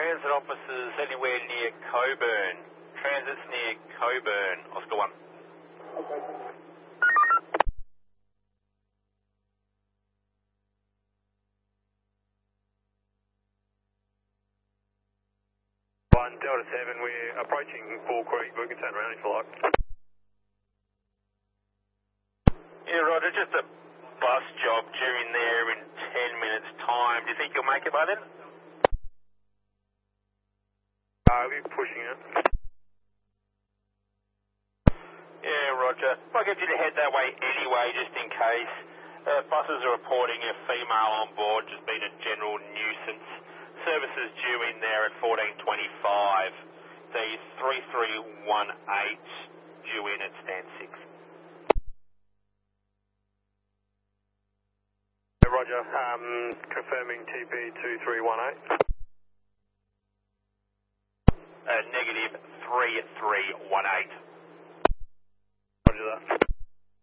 transit officers anywhere near Coburn. Transit's near Coburn. Oscar 1. Delta 7, we're approaching Bull Creek. We can turn around if you like. Yeah, Roger, just a bus job due in there in 10 minutes' time. Do you think you'll make it by then? We're pushing it. Yeah, Roger. I'll get you to head that way anyway, just in case. Buses are reporting a female on board just being a general nuisance. Services due in there at 14:25. The 3318 due in at stand 6. Roger, confirming TP 2318. Negative 3318.